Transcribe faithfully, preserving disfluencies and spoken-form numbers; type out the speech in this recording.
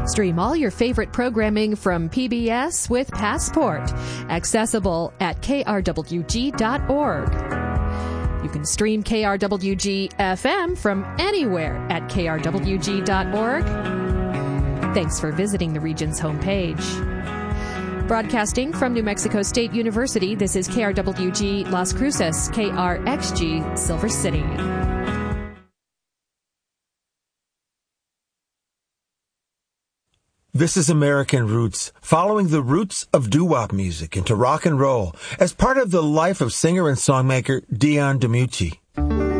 Stream all your favorite programming from P B S with Passport, accessible at K R W G dot org. You can stream K R W G F M from anywhere at K R W G dot org. Thanks for visiting the region's homepage. Broadcasting from New Mexico State University, this is K R W G Las Cruces, K R X G Silver City. This is American Roots, following the roots of doo-wop music into rock and roll as part of the life of singer and songmaker Dion DiMucci.